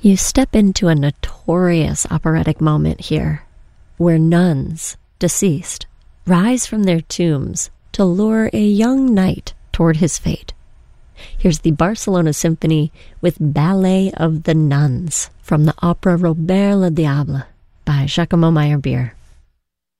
You step into a notorious operatic moment here, where nuns, deceased, rise from their tombs to lure a young knight toward his fate. Here's the Barcelona Symphony with Ballet of the Nuns from the opera Robert le Diable by Giacomo Meyerbeer.